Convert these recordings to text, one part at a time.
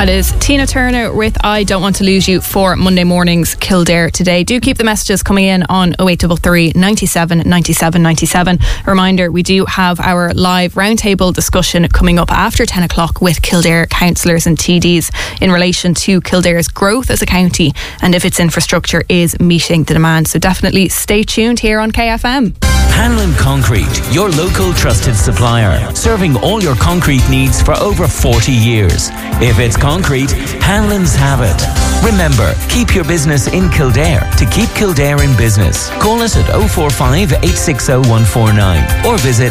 That is Tina Turner with I Don't Want to Lose You for Monday morning's Kildare today. Do keep the messages coming in on 0833 97 97 97. A reminder, we do have our live roundtable discussion coming up after 10 o'clock with Kildare councillors and TDs in relation to Kildare's growth as a county and if its infrastructure is meeting the demand. So definitely stay tuned here on KFM. Hanlon Concrete, your local trusted supplier, serving all your concrete needs for over 40 years. If it's concrete, Hanlon's have it. Remember, keep your business in Kildare to keep Kildare in business. Call us at 045 860 149 or visit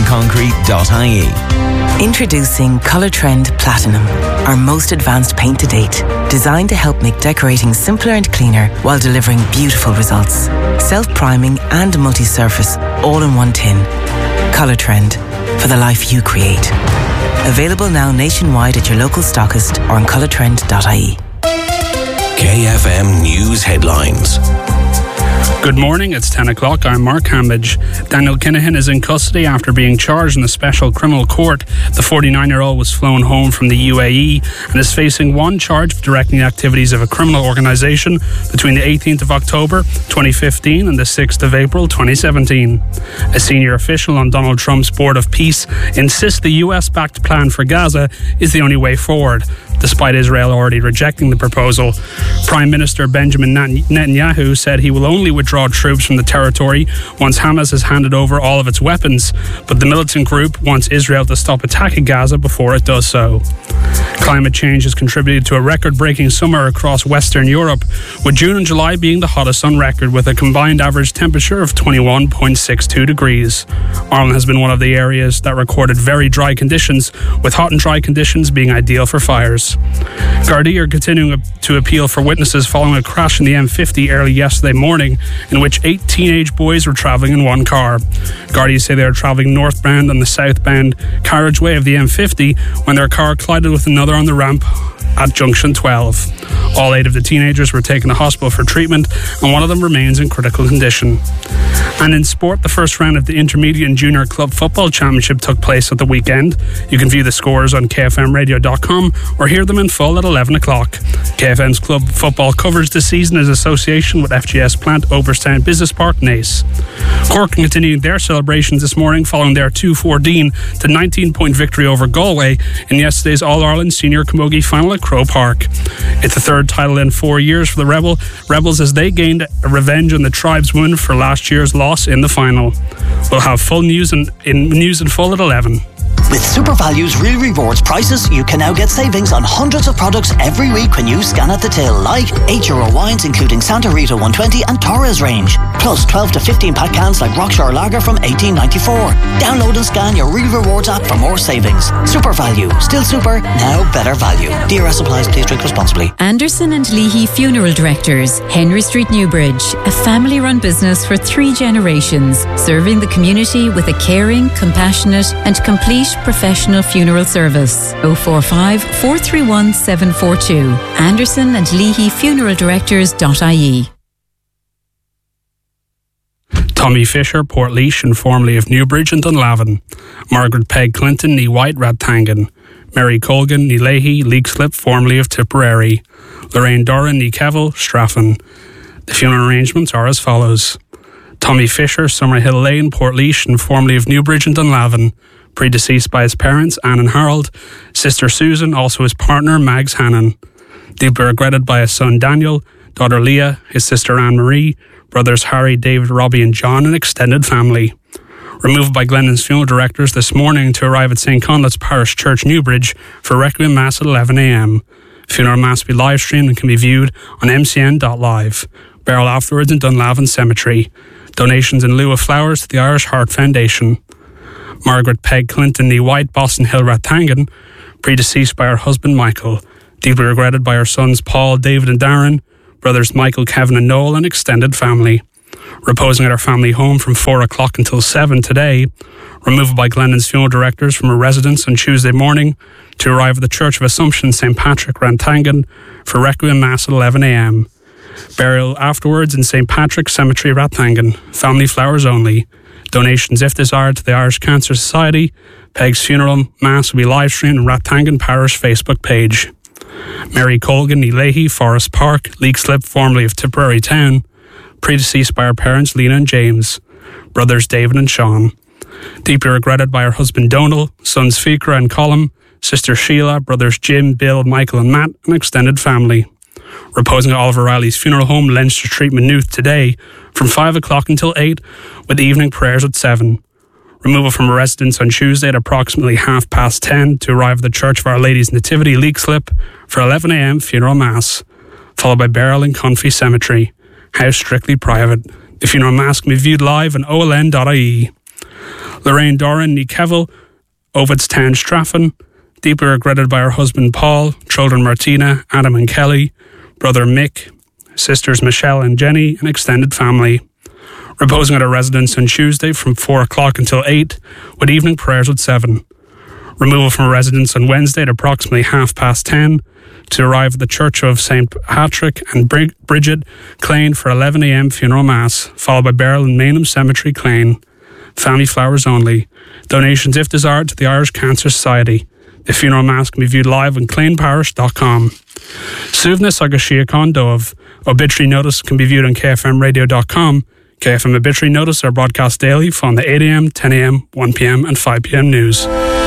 hanlonconcrete.ie. Introducing Colour Trend Platinum, our most advanced paint to date, designed to help make decorating simpler and cleaner while delivering beautiful results. Self-priming and multi-surface, all in one tin. Colour Trend, for the life you create. Available now nationwide at your local stockist or on colourtrend.ie. KFM News Headlines. Good morning, it's 10 o'clock. I'm Mark Hambidge. Daniel Kinahan is in custody after being charged in the Special Criminal Court. The 49-year-old was flown home from the UAE and is facing one charge of directing the activities of a criminal organisation between the 18th of October 2015 and the 6th of April 2017. A senior official on Donald Trump's Board of Peace insists the US-backed plan for Gaza is the only way forward, despite Israel already rejecting the proposal. Prime Minister Benjamin Netanyahu said he will only withdraw troops from the territory once Hamas has handed over all of its weapons, but the militant group wants Israel to stop attacking Gaza before it does so. Climate change has contributed to a record-breaking summer across Western Europe, with June and July being the hottest on record with a combined average temperature of 21.62 degrees. Ireland has been one of the areas that recorded very dry conditions, with hot and dry conditions being ideal for fires. Gardaí are continuing to appeal for witnesses following a crash in the M50 early yesterday morning in which 8 teenage boys were travelling in one car. Gardaí say they were travelling northbound on the southbound carriageway of the M50 when their car collided with another on the ramp at junction 12. All 8 of the teenagers were taken to hospital for treatment and one of them remains in critical condition. And in sport, the first round of the Intermediate and Junior Club Football Championship took place at the weekend. You can view the scores on kfmradio.com or hear them in full at 11 o'clock. KFM's club football covers the season in association with FGS Plant Overstown Business Park Naas. Cork continued their celebrations this morning following their 2-14 to 19-point victory over Galway in yesterday's All-Ireland Senior Camogie final at Croke Park. It's the third title in 4 years for the Rebels as they gained a revenge on the tribesmen for last year's loss in the final. We'll have full news in full at 11. With Super Values Real Rewards prices, you can now get savings on hundreds of products every week when you scan at the till, like €8 wines including Santa Rita 120 and Torres range, plus 12 to 15 pack cans like Rockshore Lager from $18.94. Download and scan your Real Rewards app for more savings. Super Value, still super, now better value. DRS applies, please drink responsibly. Anderson and Leahy Funeral Directors, Henry Street, Newbridge, a family-run business for 3 generations, serving the community with a caring, compassionate and complete professional funeral service. 045 431 742. Anderson and Leahy Funeral Directors.ie. Tommy Fisher, Portlaoise and formerly of Newbridge and Dunlavin. Margaret Peg Clinton, ní White, Radtangan. Mary Colgan, ní Leahy, Leixlip, formerly of Tipperary. Lorraine Doran, ní Kevel, Straffan. The funeral arrangements are as follows. Tommy Fisher, Summerhill Lane, Portlaoise and formerly of Newbridge and Dunlavin. Predeceased by his parents, Anne and Harold. Sister Susan, also his partner, Mags Hannon. Deeply regretted by his son Daniel, daughter Leah, his sister Anne-Marie, brothers Harry, David, Robbie and John, and extended family. Removed by Glennon's funeral directors this morning to arrive at St. Conleth's Parish Church, Newbridge, for Requiem Mass at 11 a.m. Funeral Mass will be live streamed and can be viewed on mcn.live. Burial afterwards in Dunlavin Cemetery. Donations in lieu of flowers to the Irish Heart Foundation. Margaret Peg Clinton, ní White, Boston Hill, Radtangan, predeceased by her husband Michael, deeply regretted by her sons Paul, David and Darren, brothers Michael, Kevin and Noel and extended family. Reposing at her family home from 4 o'clock until 7 today. Removed by Glennon's funeral directors from her residence on Tuesday morning to arrive at the Church of Assumption, St. Patrick, Radtangan, for Requiem Mass at 11 a.m. Burial afterwards in St. Patrick's Cemetery, Radtangan. Family flowers only. Donations, if desired, to the Irish Cancer Society. Peg's funeral mass will be live streamed on Radtangan Parish Facebook page. Mary Colgan, Ní Leahy, Forest Park, Leixlip, formerly of Tipperary Town. Predeceased by her parents, Lena and James. Brothers David and Sean. Deeply regretted by her husband Donal, sons Fikra and Colm, sister Sheila, brothers Jim, Bill, Michael and Matt, and extended family. Reposing at Oliver Riley's funeral home, Leinster Street, Maynooth, today from 5 o'clock until 8, with evening prayers at 7. Removal from a residence on Tuesday at approximately 10:30 to arrive at the Church of Our Lady's Nativity, Leixlip, for 11 a.m. funeral mass, followed by burial in Confi Cemetery. House strictly private. The funeral mass can be viewed live on oln.ie. Lorraine Doran, Ní Kevill, Ovidstown, Straffan, deeply regretted by her husband Paul, children Martina, Adam and Kelly, brother Mick, sisters Michelle and Jenny, and extended family. Reposing at a residence on Tuesday from 4 o'clock until 8, with evening prayers at 7. Removal from a residence on Wednesday at approximately 10:30 to arrive at the Church of St. Patrick and Bridget, Clane, for 11 a.m. funeral mass, followed by burial in Maynham Cemetery, Clane. Family flowers only. Donations, if desired, to the Irish Cancer Society. The funeral mass can be viewed live on claineparish.com. Suvness agus Siacon Dove. Obituary notice can be viewed on kfmradio.com. KFM Obituary Notice are broadcast daily from the 8 a.m, 10 a.m, 1 p.m and 5 p.m. news.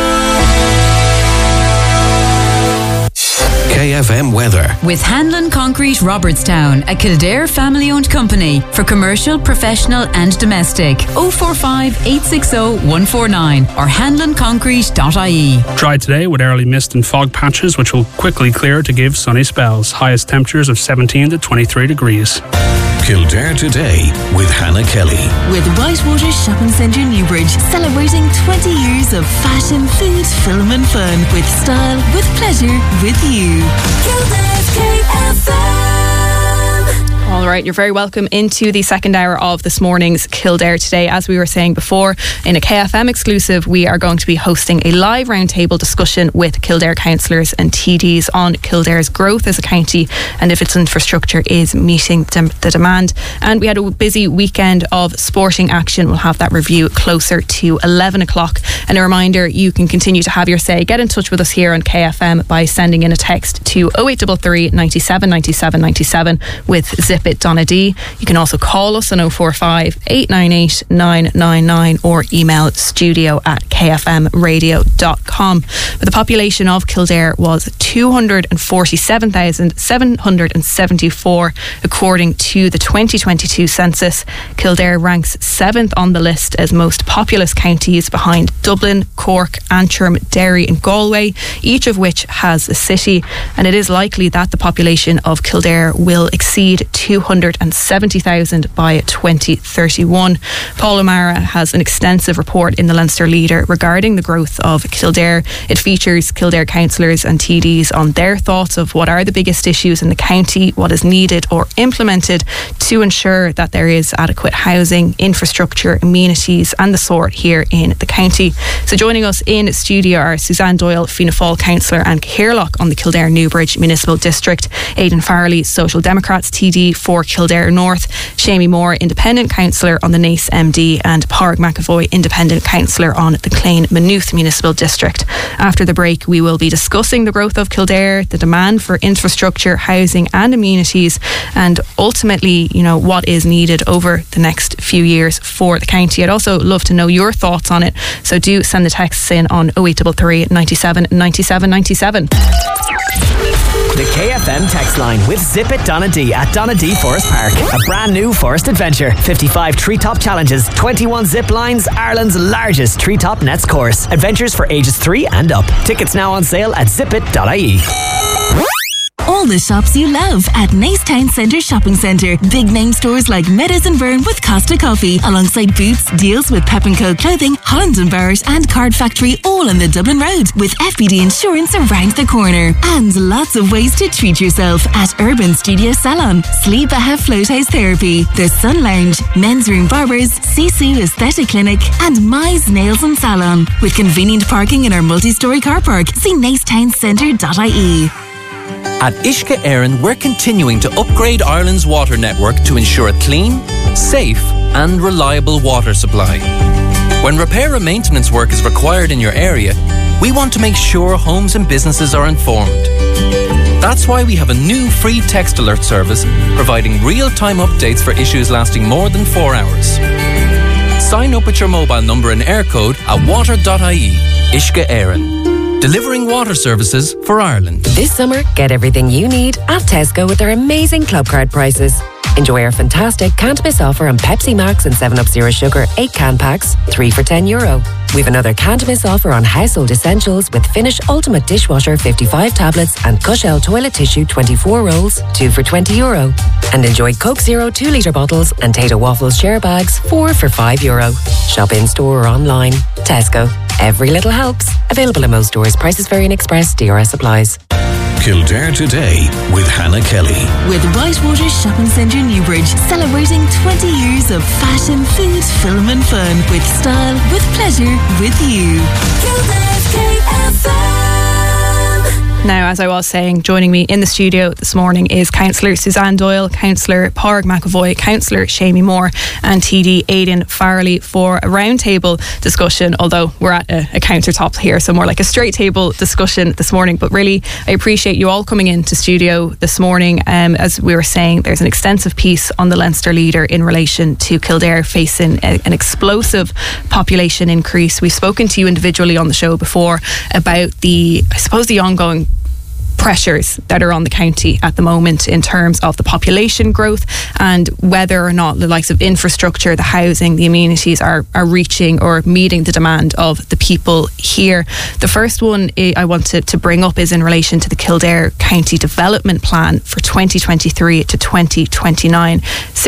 KFM weather. With Hanlon Concrete Robertstown, a Kildare family-owned company for commercial, professional and domestic. 045 860 149 or hanlonconcrete.ie. Dry today with early mist and fog patches, which will quickly clear to give sunny spells. Highest temperatures of 17 to 23 degrees. Kildare Today with Hannah Kelly. With Whitewater Shopping Centre Newbridge, celebrating 20 years of fashion, food, film and fun. With style, with pleasure, with you. Kildare's KFM. All right, you're very welcome into the second hour of this morning's Kildare Today. As we were saying before, in a KFM exclusive, we are going to be hosting a live roundtable discussion with Kildare councillors and TDs on Kildare's growth as a county and if its infrastructure is meeting the demand. And we had a busy weekend of sporting action. We'll have that review closer to 11 o'clock. And a reminder, you can continue to have your say. Get in touch with us here on KFM by sending in a text to 0833 97 97 97 with Zip It Donna D. You can also call us on 045 898 999 or email studio@kfmradio.com. But the population of Kildare was 247,774 according to the 2022 census. Kildare ranks 7th on the list as most populous counties behind Dublin, Cork, Antrim, Derry and Galway, each of which has a city, and it is likely that the population of Kildare will exceed 270,000 by 2031. Paul O'Mara has an extensive report in the Leinster Leader regarding the growth of Kildare. It features Kildare councillors and TDs on their thoughts of what are the biggest issues in the county, what is needed or implemented to ensure that there is adequate housing, infrastructure, amenities and the sort here in the county. So joining us in studio are Suzanne Doyle, Fianna Fáil councillor and Caerloch on the Kildare Newbridge Municipal District, Aidan Farrelly, Social Democrats TD for Kildare North, Shamie Moore, Independent Councillor on the Naas MD, and Pádraig McAvoy, Independent Councillor on the Clane Maynooth Municipal District. After the break, we will be discussing the growth of Kildare, the demand for infrastructure, housing and amenities, and ultimately, what is needed over the next few years for the county. I'd also love to know your thoughts on it, so do send the texts in on 0833 97 97 97. The KFM text line with Zip It Donna D at Donna D Forest Park. A brand new forest adventure. 55 treetop challenges, 21 zip lines, Ireland's largest treetop nets course. Adventures for ages 3 and up. Tickets now on sale at zipit.ie. All the shops you love at Naas Town Centre Shopping Centre. Big name stores like Meadows and Byrne with Costa Coffee, alongside Boots, deals with Pep & Co Clothing, Holland & Barrett and Card Factory, all on the Dublin Road, with FBD Insurance around the corner. And lots of ways to treat yourself at Urban Studio Salon, Sleep Aha Float House Therapy, The Sun Lounge, Men's Room Barbers, Sisu Aesthetic Clinic and Mize Nails and Salon. With convenient parking in our multi-storey car park, see naastowncenter.ie. At Ishka Éireann, we're continuing to upgrade Ireland's water network to ensure a clean, safe and reliable water supply. When repair and maintenance work is required in your area, we want to make sure homes and businesses are informed. That's why we have a new free text alert service providing real-time updates for issues lasting more than 4 hours. Sign up with your mobile number and air code at water.ie. Uisce Éireann. Delivering water services for Ireland. This summer, get everything you need at Tesco with their amazing club card prices. Enjoy our fantastic can't miss offer on Pepsi Max and 7up Zero Sugar 8 can packs, 3 for €10. We've another can't miss offer on household essentials with Finish Ultimate Dishwasher 55 tablets and Cushell toilet tissue 24 rolls, 2 for €20. And enjoy Coke Zero 2 litre bottles and Tato Waffles share bags, 4 for €5. Shop in store or online. Tesco. Every little helps. Available in most stores. Prices vary in Express. DRS applies. Kildare Today with Hannah Kelly. With Whitewater Shopping Centre Newbridge, celebrating 20 years of fashion, food, film and fun. With style, with pleasure, with you. Kildare's KFM. Now, as I was saying, joining me in the studio this morning is Councillor Suzanne Doyle, Councillor Pádraig McAvoy, Councillor Shamie Moore and TD Aidan Farrelly for a roundtable discussion, although we're at a countertop here, so more like a straight table discussion this morning. But really, I appreciate you all coming into studio this morning. As we were saying, there's an extensive piece on the Leinster Leader in relation to Kildare facing an explosive population increase. We've spoken to you individually on the show before about the ongoing pressures that are on the county at the moment in terms of the population growth and whether or not the likes of infrastructure, the housing, the amenities are reaching or meeting the demand of the people here. The first one I want to bring up is in relation to the Kildare County Development Plan for 2023 to 2029.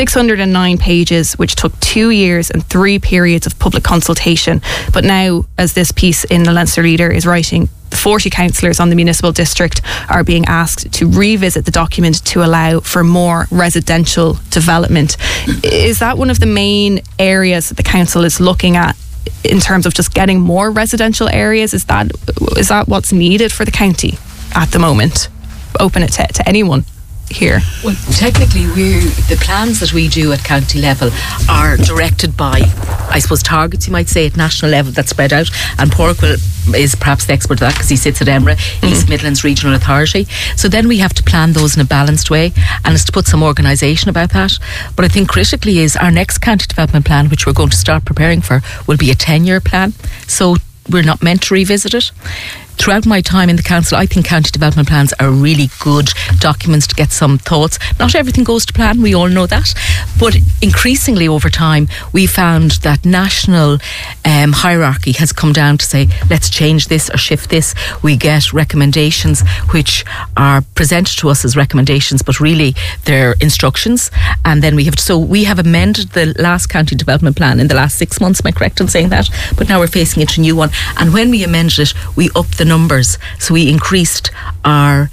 609 pages, which took 2 years and 3 periods of public consultation. But now, as this piece in the Leinster Leader is writing, 40 councillors on the municipal district are being asked to revisit the document to allow for more residential development. Is that one of the main areas that the council is looking at in terms of just getting more residential areas? Is that what's needed for the county at the moment? Open it to anyone here. Well, technically, the plans that we do at county level are directed by, I suppose, targets, you might say, at national level that's spread out. And Pádraig is perhaps the expert at that because he sits at EMRA, East Midlands Regional Authority. So then we have to plan those in a balanced way, and it's to put some organisation about that. But I think critically is our next county development plan, which we're going to start preparing for, will be a 10-year plan. So we're not meant to revisit it. Throughout my time in the council, I think county development plans are really good documents to get some thoughts. Not everything goes to plan, we all know that. But increasingly over time, we found that national hierarchy has come down to say, let's change this or shift this. We get recommendations which are presented to us as recommendations, but really they're instructions. And then we have amended the last county development plan in the last 6 months, am I correct in saying that? But now we're facing into a new one. And when we amended it, we upped the numbers, so we increased our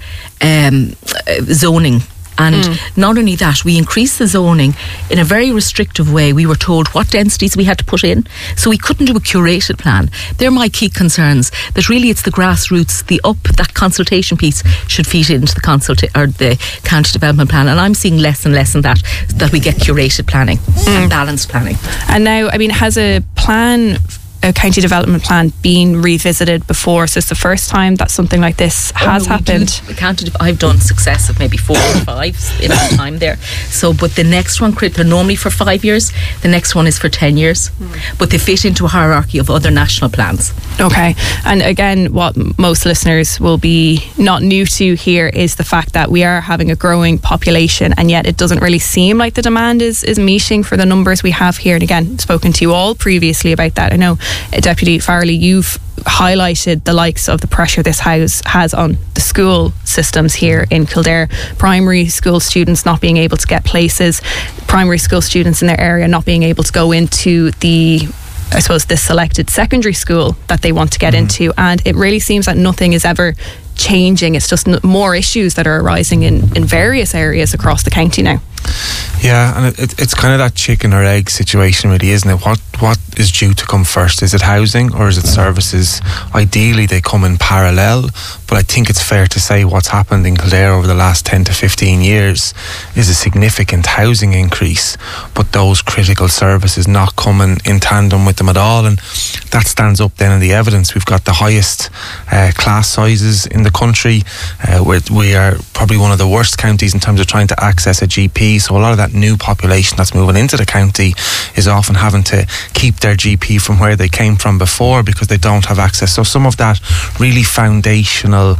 zoning, and not only that, we increased the zoning in a very restrictive way. We were told what densities we had to put in, so we couldn't do a curated plan. They're my key concerns, that really it's the grassroots, that consultation piece should feed into the county development plan, and I'm seeing less and less in that we get curated planning and balanced planning. And now, I mean, has a county development plan been revisited before? So it's the first time that something like this has happened? I've done successive, maybe 4 or 5 in our time there. So, but the next one, they're normally for 5 years. The next one is for 10 years. But they fit into a hierarchy of other national plans. Okay. And again, what most listeners will be not new to here is the fact that we are having a growing population, and yet it doesn't really seem like the demand is meeting for the numbers we have here. And again, spoken to you all previously about that. I know, Deputy Farrelly, you've highlighted the likes of the pressure this house has on the school systems here in Kildare. Primary school students not being able to get places, primary school students in their area not being able to go into the selected secondary school that they want to get into, and it really seems that nothing is ever changing. It's just more issues that are arising in various areas across the county now. Yeah, and it's kind of that chicken or egg situation, really, isn't it? What is due to come first? Is it housing or is it services? Ideally, they come in parallel, but I think it's fair to say what's happened in Kildare over the last 10 to 15 years is a significant housing increase, but those critical services not coming in tandem with them at all, and that stands up then in the evidence. We've got the highest class sizes in the country. We are probably one of the worst counties in terms of trying to access a GP, so a lot of that new population that's moving into the county is often having to keep their GP from where they came from before because they don't have access. So some of that really foundational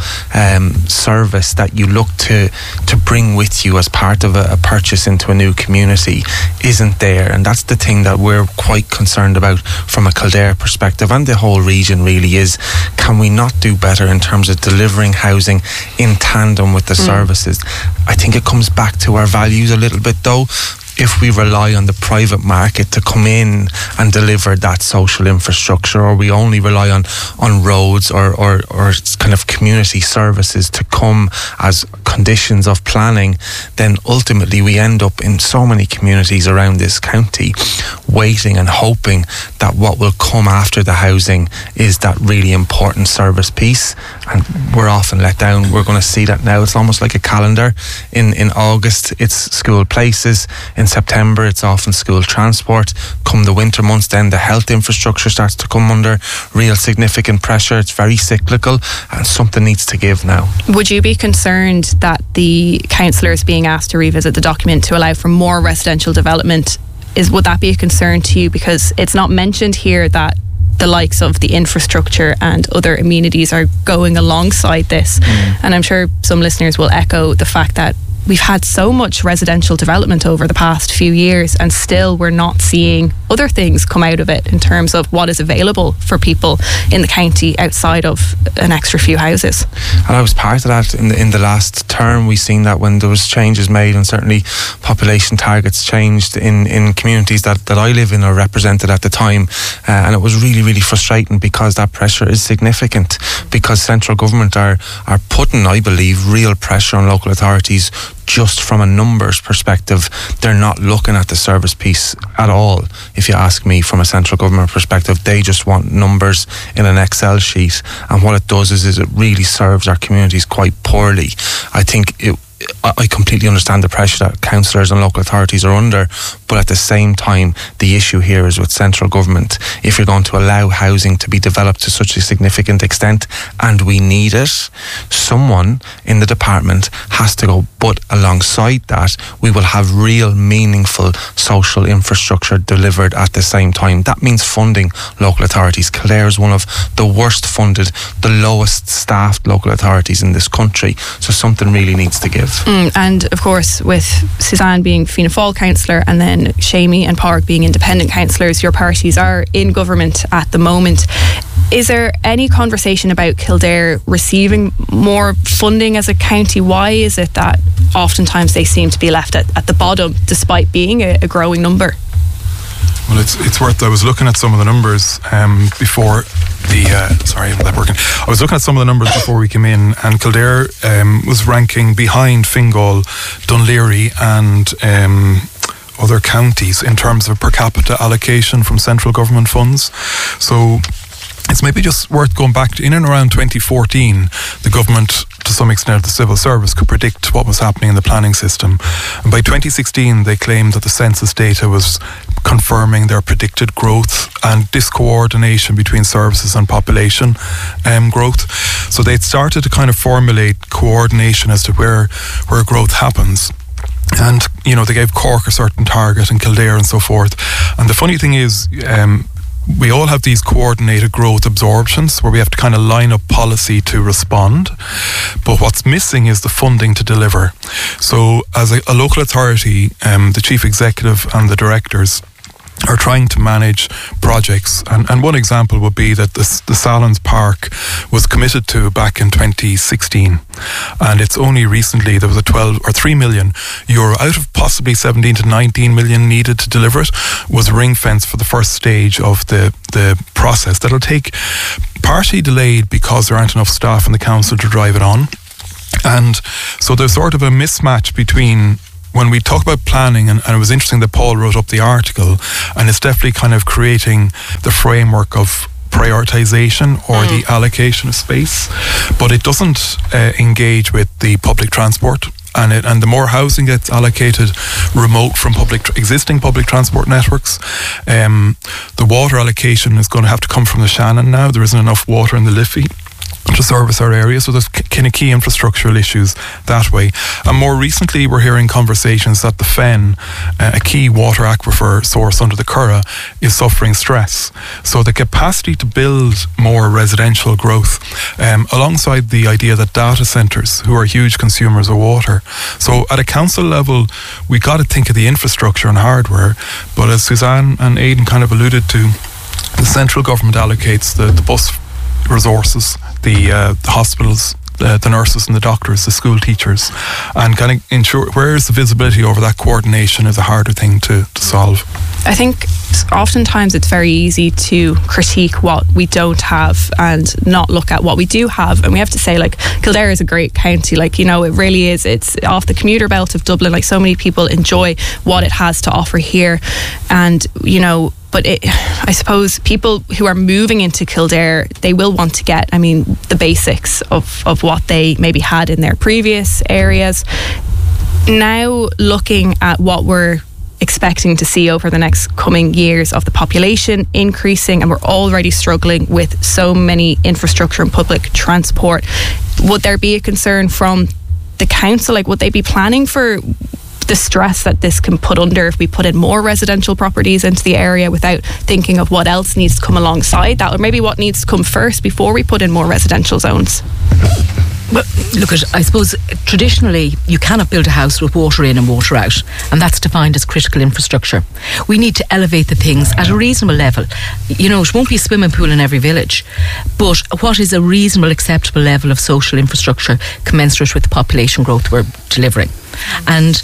service that you look to bring with you as part of a purchase into a new community isn't there, and that's the thing that we're quite concerned about from a Kildare perspective, and the whole region really is, can we not do better in terms of delivering housing in tandem with the services? I think it comes back to our values a little bit though. If we rely on the private market to come in and deliver that social infrastructure, or we only rely on roads or kind of community services to come as conditions of planning, then ultimately we end up in so many communities around this county waiting and hoping that what will come after the housing is that really important service piece, and we're often let down. We're going to see that now. It's almost like a calendar. In August it's school places, in September it's often school transport. Come the winter months, then the health infrastructure starts to come under real significant pressure. It's very cyclical, and something needs to give now. Would you be concerned that the councillor is being asked to revisit the document to allow for more residential development? Would that be a concern to you? Because it's not mentioned here that the likes of the infrastructure and other amenities are going alongside this. And I'm sure some listeners will echo the fact that we've had so much residential development over the past few years, and still we're not seeing other things come out of it in terms of what is available for people in the county outside of an extra few houses. And I was part of that in the last term. We've seen that when there was changes made, and certainly population targets changed in communities that I live in or represented at the time, and it was really, really frustrating because that pressure is significant, because central government are putting, I believe, real pressure on local authorities. Just from a numbers perspective, they're not looking at the service piece at all. If you ask me, from a central government perspective, they just want numbers in an Excel sheet, and what it does is it really serves our communities quite poorly. I think I completely understand the pressure that councillors and local authorities are under, but at the same time, the issue here is with central government. If you're going to allow housing to be developed to such a significant extent, and we need it, someone in the department has to go. But alongside that, we will have real, meaningful social infrastructure delivered at the same time. That means funding local authorities. Kildare is one of the worst funded, the lowest staffed local authorities in this country, so something really needs to give. And of course, with Suzanne being Fianna Fáil councillor and then Shamie and Pádraig being independent councillors, your parties are in government at the moment. Is there any conversation about Kildare receiving more funding as a county? Why is it that oftentimes they seem to be left at the bottom despite being a growing number? Well, it's worth. I was looking at some of the numbers before the. Sorry, I'm not working. I was looking at some of the numbers before we came in, and Kildare was ranking behind Fingal, Dunleary, and other counties in terms of per capita allocation from central government funds. So it's maybe just worth going back to in and around 2014. The government, to some extent, the civil service could predict what was happening in the planning system. And by 2016, they claimed that the census data was confirming their predicted growth and discoordination between services and population growth. So they'd started to kind of formulate coordination as to where growth happens. And, you know, they gave Cork a certain target and Kildare and so forth. And the funny thing is, we all have these coordinated growth absorptions where we have to kind of line up policy to respond. But what's missing is the funding to deliver. So as a local authority, the chief executive and the directors are trying to manage projects, and one example would be that the Salons Park was committed to back in 2016, and it's only recently there was a 12 or 3 million euro out of possibly 17 to 19 million needed to deliver it, was ring fence for the first stage of the process that'll take, partly delayed because there aren't enough staff in the council to drive it on. And so there's sort of a mismatch between when we talk about planning, and it was interesting that Paul wrote up the article, and it's definitely kind of creating the framework of prioritization or the allocation of space, but it doesn't engage with the public transport. And the more housing gets allocated remote from existing public transport networks, the water allocation is going to have to come from the Shannon now. There isn't enough water in the Liffey to service our area, so there's kind of key infrastructural issues that way. And more recently, we're hearing conversations that the Fen, a key water aquifer source under the Curragh, is suffering stress. So the capacity to build more residential growth, alongside the idea that data centres, who are huge consumers of water. So at a council level, we got to think of the infrastructure and hardware, but as Suzanne and Aidan kind of alluded to, the central government allocates the bus resources, the hospitals, the nurses and the doctors, the school teachers, and kind of ensure where's the visibility over that coordination is a harder thing to solve. I think oftentimes it's very easy to critique what we don't have and not look at what we do have. And we have to say, like, Kildare is a great county. Like, you know, it really is. It's off the commuter belt of Dublin. Like, so many people enjoy what it has to offer here. And, you know, but I suppose people who are moving into Kildare, they will want to get, I mean, the basics of what they maybe had in their previous areas. Now, looking at what we're expecting to see over the next coming years of the population increasing, and we're already struggling with so many infrastructure and public transport, would there be a concern from the council? Like, would they be planning for the stress that this can put under if we put in more residential properties into the area without thinking of what else needs to come alongside that, or maybe what needs to come first before we put in more residential zones? Well, look, I suppose traditionally you cannot build a house with water in and water out, and that's defined as critical infrastructure. We need to elevate the things at a reasonable level. You know, it won't be a swimming pool in every village, but what is a reasonable, acceptable level of social infrastructure commensurate with the population growth we're delivering? And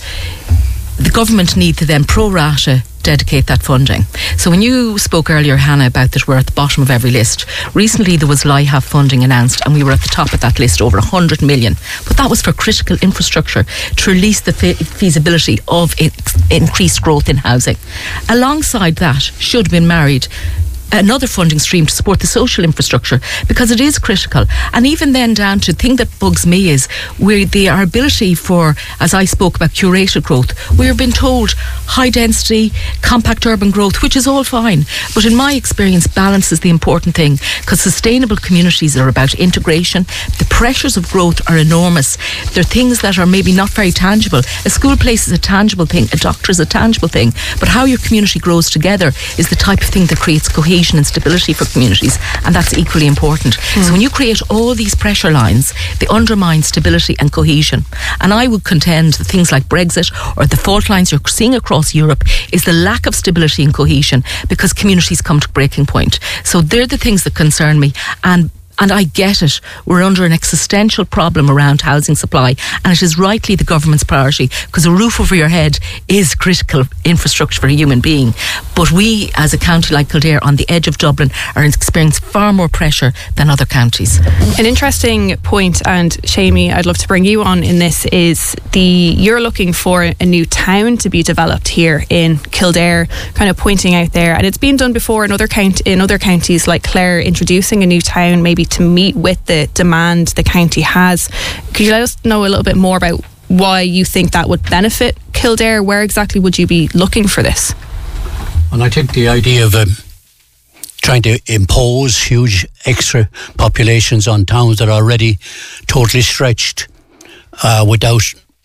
the government need to then pro rata dedicate that funding. So when you spoke earlier, Hannah, about that we're at the bottom of every list, recently there was LIHAF funding announced and we were at the top of that list, over 100 million. But that was for critical infrastructure to release the feasibility of increased growth in housing. Alongside that should have been married another funding stream to support the social infrastructure, because it is critical. And even then down to the thing that bugs me is our ability for, as I spoke about, curated growth. We're being told high density, compact urban growth, which is all fine. But in my experience, balance is the important thing, because sustainable communities are about integration. The pressures of growth are enormous. They're things that are maybe not very tangible. A school place is a tangible thing, a doctor is a tangible thing, but how your community grows together is the type of thing that creates cohesion and stability for communities, and that's equally important. So when you create all these pressure lines, they undermine stability and cohesion. And I would contend that things like Brexit or the fault lines you're seeing across Europe is the lack of stability and cohesion, because communities come to breaking point. So they're the things that concern me. And I get it. We're under an existential problem around housing supply, and it is rightly the government's priority, because a roof over your head is critical infrastructure for a human being. But we, as a county like Kildare, on the edge of Dublin, are experiencing far more pressure than other counties. An interesting point, and Shamie, I'd love to bring you on in this, is you're looking for a new town to be developed here in Kildare, kind of pointing out there, and it's been done before in other counties like Clare, introducing a new town maybe to meet with the demand the county has. Could you let us know a little bit more about why you think that would benefit Kildare? Where exactly would you be looking for this? And I think the idea of trying to impose huge extra populations on towns that are already totally stretched without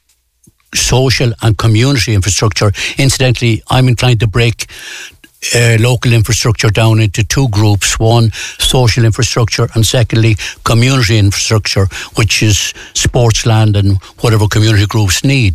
social and community infrastructure. Incidentally, I'm inclined to break local infrastructure down into two groups: one, social infrastructure, and secondly, community infrastructure, which is sports land and whatever community groups need.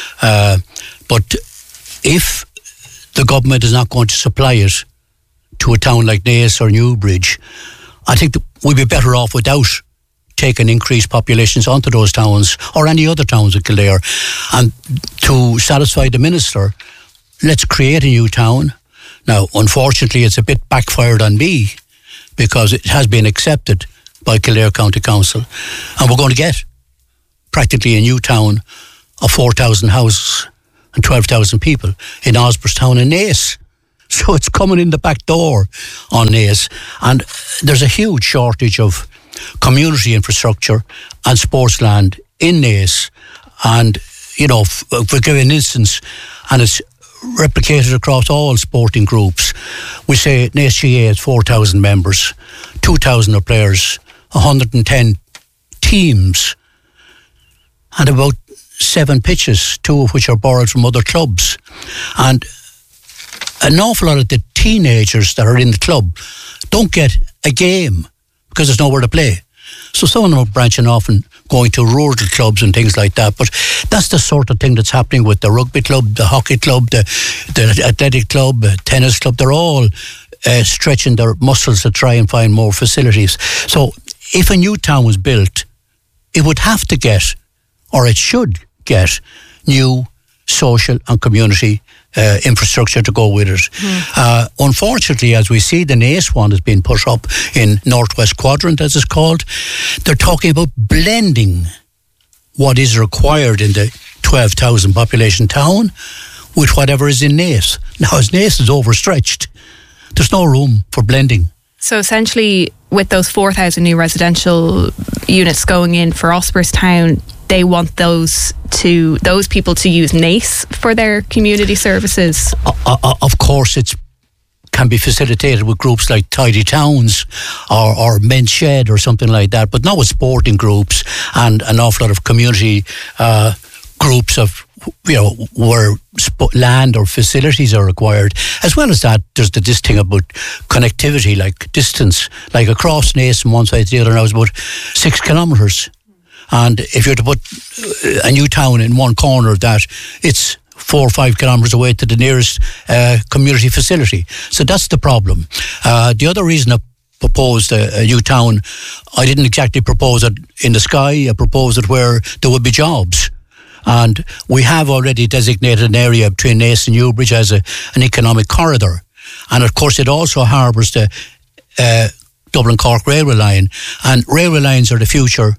But if the government is not going to supply it to a town like Naas or Newbridge, I think we'd be better off without taking increased populations onto those towns or any other towns in Kildare. And to satisfy the minister, let's create a new town. Now, unfortunately, it's a bit backfired on me, because it has been accepted by Kildare County Council, and we're going to get practically a new town of 4,000 houses and 12,000 people in Osborstown and Naas. So it's coming in the back door on Naas. And there's a huge shortage of community infrastructure and sports land in Naas. And, you know, for giving an instance, and it's replicated across all sporting groups. We say Naas GA has 4,000 members, 2,000 are players, 110 teams, and about 7 pitches, 2 of which are borrowed from other clubs. And an awful lot of the teenagers that are in the club don't get a game because there's nowhere to play. So some of them are branching off and going to rural clubs and things like that. But that's the sort of thing that's happening with the rugby club, the hockey club, the athletic club, the tennis club. They're all stretching their muscles to try and find more facilities. So if a new town was built, it would have to get, or it should get, new social and community infrastructure to go with it. Unfortunately, as we see, the Naas one has been put up in Northwest Quadrant, as it's called. They're talking about blending what is required in the 12,000 population town with whatever is in Naas. Now, as Naas is overstretched, there's no room for blending. So essentially, with those 4,000 new residential units going in for Osborstown, they want those people to use Naas for their community services. Of course, it can be facilitated with groups like Tidy Towns or Men's Shed or something like that, but not with sporting groups and an awful lot of community groups of, you know, where land or facilities are required. As well as that, there's this thing about connectivity, like distance, like across Naas from one side to the other now is about 6 kilometres. And if you're to put a new town in one corner of that, it's 4 or 5 kilometres away to the nearest community facility. So that's the problem. The other reason I proposed a new town, I didn't exactly propose it in the sky. I proposed it where there would be jobs. And we have already designated an area between Naas and Newbridge as an economic corridor. And of course, it also harbours the Dublin-Cork railway line. And railway lines are the future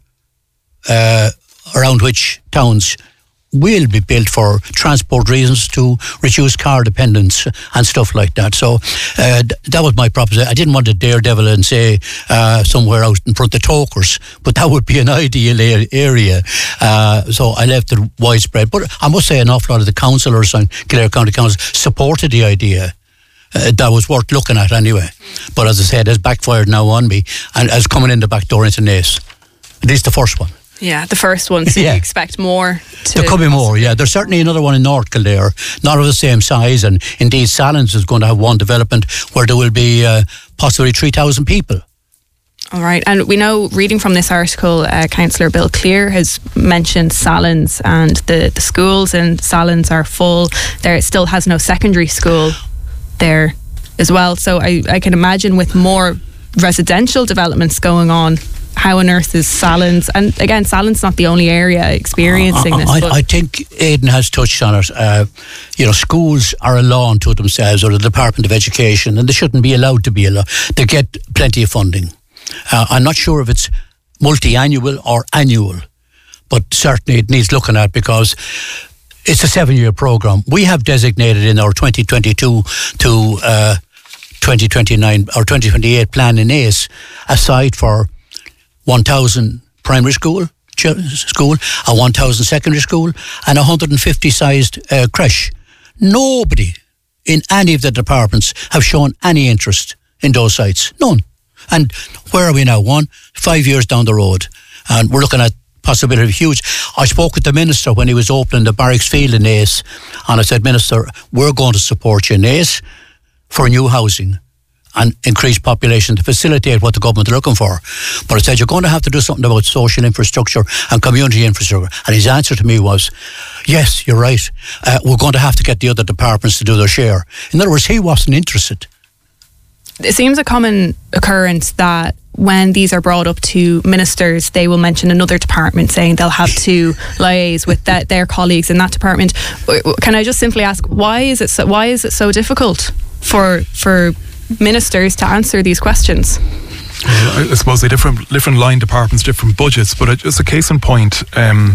around which towns will be built for transport reasons to reduce car dependence and stuff like that. So that was my proposition. I didn't want to daredevil and say somewhere out in front of Tokers, but that would be an ideal area. So I left it widespread. But I must say an awful lot of the councillors on Kildare County Council supported the idea. That was worth looking at anyway. But as I said, it's backfired now on me and has coming in the back door into Naas. At least the first one. Yeah, the first one. So you expect more? There could be more, yeah. There's certainly another one in North Kildare, not of the same size. And indeed, Sallins is going to have one development where there will be possibly 3,000 people. All right. And we know, reading from this article, Councillor Bill Clear has mentioned Sallins, and the schools in Sallins are full. There still has no secondary school there as well. So I can imagine with more residential developments going on, how on earth is Sallins? And again, Sallins not the only area experiencing this. I think Aidan has touched on it. Schools are a law unto themselves, or the Department of Education, and they shouldn't be allowed to be allowed. They get plenty of funding. I'm not sure if it's multi-annual or annual, but certainly it needs looking at because it's a 7-year programme. We have designated in our 2022 to 2029 or 2028 plan in Naas a site for 1,000 primary school, a 1,000 secondary school, and 150 sized creche. Nobody in any of the departments have shown any interest in those sites. None. And where are we now? 5 years down the road. And we're looking at possibility of huge. I spoke with the Minister when he was opening the barracks field in Naas, and I said, Minister, we're going to support you in Naas for new housing and increased population to facilitate what the government are looking for. But I said, you're going to have to do something about social infrastructure and community infrastructure. And his answer to me was, yes, you're right. We're going to have to get the other departments to do their share. In other words, he wasn't interested. It seems a common occurrence that when these are brought up to ministers, they will mention another department, saying they'll have to liaise with their colleagues in that department. Can I just simply ask, why is it so difficult for ministers to answer these questions? I suppose they different line departments, different budgets, but just a case in point, in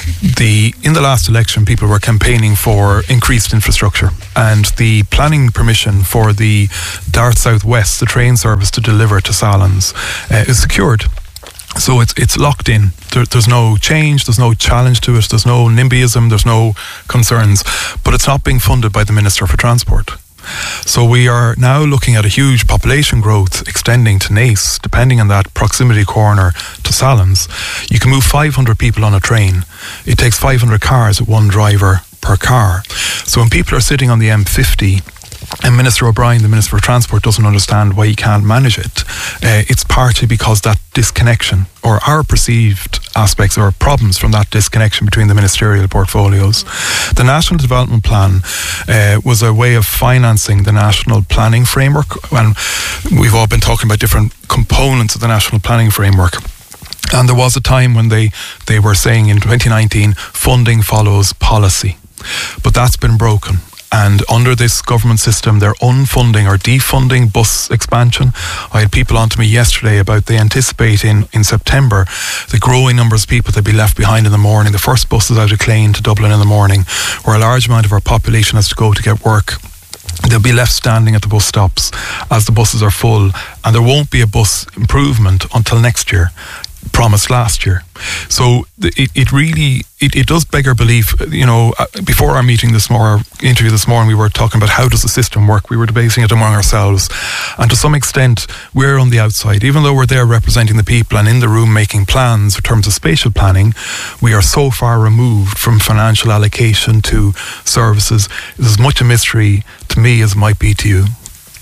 the last election, people were campaigning for increased infrastructure, and the planning permission for the Dart South West, the train service to deliver to Sallins, is secured. So it's locked in. There's no change, there's no challenge to it, there's no NIMBYism, there's no concerns, but it's not being funded by the Minister for Transport. So we are now looking at a huge population growth extending to Naas, depending on that proximity corner to Sallins. You can move 500 people on a train. It takes 500 cars with one driver per car. So when people are sitting on the M50, and Minister O'Brien, the Minister for Transport, doesn't understand why he can't manage it, it's partly because that disconnection, or our perceived aspects or problems from that disconnection between the ministerial portfolios. The National Development Plan was a way of financing the National Planning Framework, and we've all been talking about different components of the National Planning Framework. And there was a time when they were saying in 2019, funding follows policy. But that's been broken. And under this government system, they're unfunding or defunding bus expansion. I had people on to me yesterday about they anticipate in September the growing numbers of people that be left behind in the morning. The first buses out of Clane to Dublin in the morning, where a large amount of our population has to go to get work. They'll be left standing at the bus stops as the buses are full, and there won't be a bus improvement until next year, promised last year. So it really does beg our belief. You know, before our meeting this morning, interview this morning, we were talking about how does the system work. We were debating it among ourselves, and to some extent we're on the outside. Even though we're there representing the people and in the room making plans in terms of spatial planning, we are so far removed from financial allocation to services. It's as much a mystery to me as it might be to you.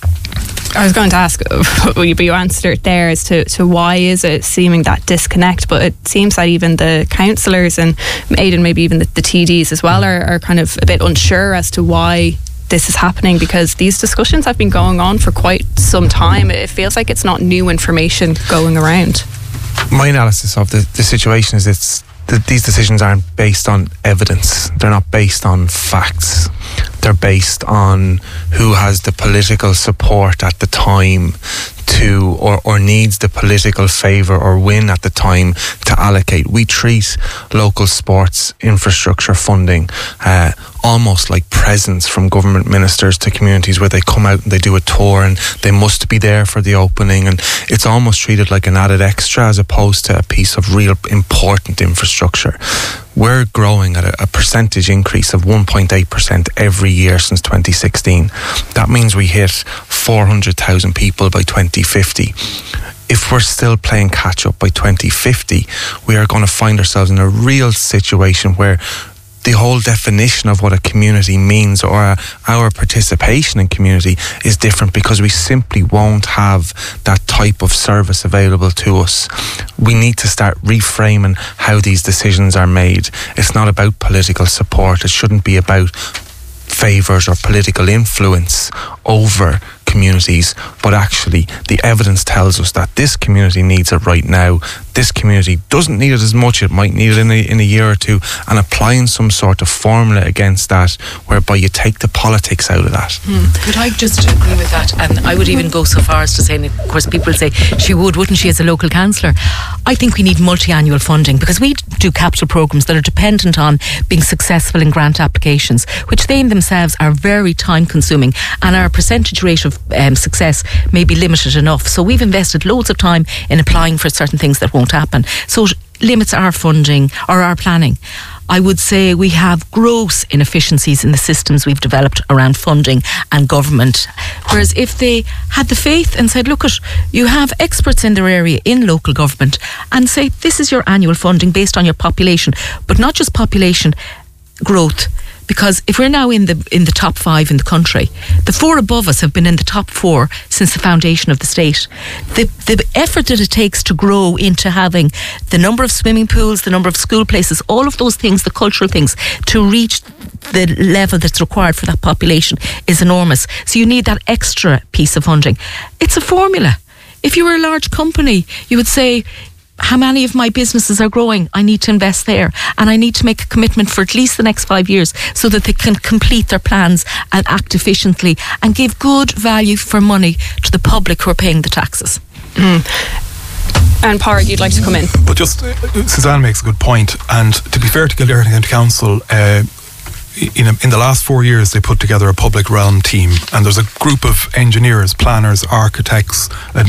I was going to ask, but you answered it there as to why is it seeming that disconnect, but it seems that even the councillors and Aidan, maybe even the TDs as well, are kind of a bit unsure as to why this is happening, because these discussions have been going on for quite some time. It feels like it's not new information going around. My analysis of the situation is that these decisions aren't based on evidence. They're not based on facts. They're based on who has the political support at the time to, or needs the political favour or win at the time to allocate. We treat local sports infrastructure funding almost like presents from government ministers to communities, where they come out and they do a tour and they must be there for the opening, and it's almost treated like an added extra as opposed to a piece of real important infrastructure. We're growing at a percentage increase of 1.8% every year since 2016. That means we hit 400,000 people by 2050. If we're still playing catch up by 2050, we are going to find ourselves in a real situation where the whole definition of what a community means, or our participation in community, is different, because we simply won't have that type of service available to us. We need to start reframing how these decisions are made. It's not about political support. It shouldn't be about favours or political influence over communities, but actually the evidence tells us that this community needs it right now. This community doesn't need it as much. It might need it in a year or two, and applying some sort of formula against that whereby you take the politics out of that. Could I just agree with that? And I would even go so far as to say, and of course people say she wouldn't she, as a local councillor? I think we need multi-annual funding, because we do capital programmes that are dependent on being successful in grant applications, which they in themselves are very time consuming, and our percentage rate of success may be limited enough. So we've invested loads of time in applying for certain things that won't happen. So it limits our funding or our planning. I would say we have gross inefficiencies in the systems we've developed around funding and government. Whereas if they had the faith and said, look, you have experts in their area in local government, and say, this is your annual funding based on your population, but not just population growth. Because if we're now in the top 5 in the country, the 4 above us have been in the top 4 since the foundation of the state. The effort that it takes to grow into having the number of swimming pools, the number of school places, all of those things, the cultural things, to reach the level that's required for that population is enormous. So you need that extra piece of funding. It's a formula. If you were a large company, you would say, how many of my businesses are growing? I need to invest there, and I need to make a commitment for at least the next 5 years so that they can complete their plans and act efficiently and give good value for money to the public who are paying the taxes. And Parag, you'd like to come in? But just, Suzanne makes a good point, and to be fair to Kildare County Council, in the last 4 years they put together a public realm team, and there's a group of engineers, planners, architects,